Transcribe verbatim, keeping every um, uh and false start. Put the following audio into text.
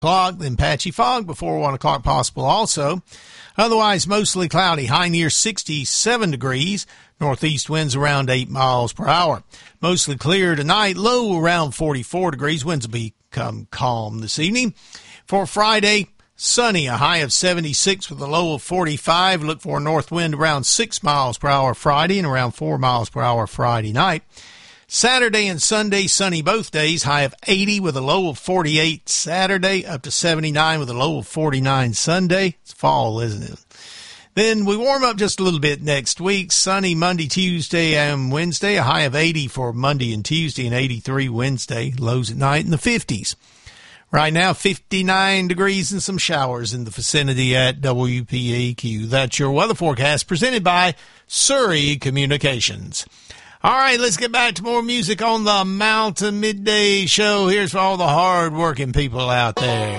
o'clock, then patchy fog before one o'clock possible also. Otherwise, mostly cloudy, high near sixty-seven degrees. Northeast winds around eight miles per hour. Mostly clear tonight, low around forty-four degrees. Winds will become calm this evening. For Friday, sunny, a high of seventy-six with a low of forty-five. Look for a north wind around six miles per hour Friday and around four miles per hour Friday night. Saturday and Sunday, sunny both days, high of eighty with a low of forty-eight Saturday, up to seventy-nine with a low of forty-nine Sunday. It's fall, isn't it? Then we warm up just a little bit next week. Sunny Monday, Tuesday, and Wednesday, a high of eighty for Monday and Tuesday and eighty-three Wednesday. Lows at night in the fifties. Right now, fifty-nine degrees and some showers in the vicinity at W P A Q. That's your weather forecast presented by Surrey Communications. All right, let's get back to more music on the Mountain Midday Show. Here's for all the hard-working people out there.